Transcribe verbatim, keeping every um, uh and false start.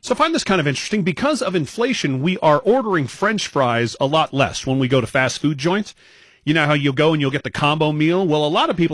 So I find this kind of interesting. Because of inflation, we are ordering French fries a lot less when we go to fast food joints. You know how you'll go and you'll get the combo meal? Well, a lot of people